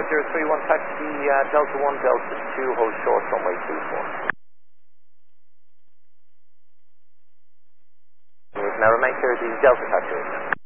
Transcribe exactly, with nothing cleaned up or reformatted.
five zero three one, taxi uh, Delta one, Delta two, hold short, runway two four. Now remain clear, the Delta taxi.